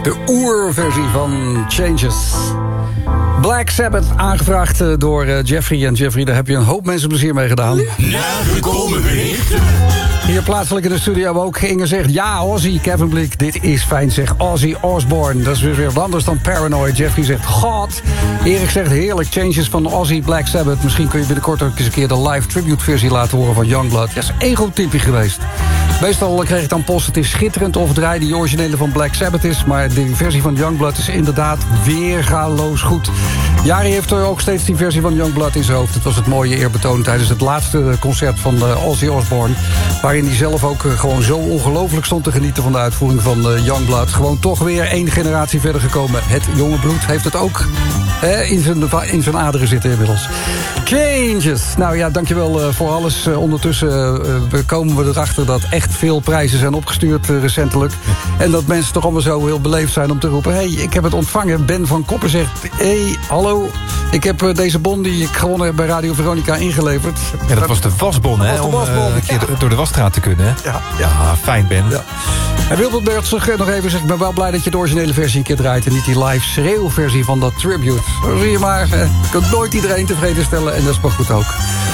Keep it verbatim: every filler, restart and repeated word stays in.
De oerversie van Changes. Black Sabbath, aangevraagd door uh, Jeffrey. En Jeffrey, daar heb je een hoop mensen plezier mee gedaan. Nagekomen berichten. Hier plaatselijk in de studio ook. Inge zegt, ja, Ozzy, Kevin Bleek, dit is fijn, zeg Ozzy Osbourne. Dat is weer wat anders dan Paranoid. Jeffrey zegt, god. Erik zegt, heerlijk, Changes van Ozzy, Black Sabbath. Misschien kun je binnenkort ook eens een keer de live tribute versie laten horen van Youngblood. Dat is egotypisch geweest. Meestal kreeg ik dan post, het is schitterend of draai die originele van Black Sabbath is. Maar de versie van Youngblood is inderdaad weergaloos goed. Jari heeft er ook steeds die versie van Youngblood in zijn hoofd. Het was het mooie eerbetoon tijdens het laatste concert van uh, Ozzy Osbourne. Waarin hij zelf ook uh, gewoon zo ongelooflijk stond te genieten van de uitvoering van uh, Youngblood. Gewoon toch weer één generatie verder gekomen. Het jonge bloed heeft het ook hè, in, zijn, in zijn aderen zitten inmiddels. Changes. Nou ja, dankjewel uh, voor alles. Uh, ondertussen uh, komen we erachter dat echt veel prijzen zijn opgestuurd uh, recentelijk. En dat mensen toch allemaal zo heel beleefd zijn om te roepen, hé, hey, ik heb het ontvangen. Ben van Koppen zegt, hé, hey, hallo, ik heb uh, deze bon die ik gewonnen heb bij Radio Veronica ingeleverd. Ja, dat was de wasbon, hè, de om wasbon, uh, een keer ja. door de wasstraat te kunnen. Hè? Ja, ja. ja, fijn, Ben. Ja. En Wilbert Bert zegt nog even, zegt, ik ben wel blij dat je de originele versie een keer draait en niet die live schreeuwversie van dat tribute. Zo zie je maar, hè. Je kunt nooit iedereen tevreden stellen en dat is maar goed ook.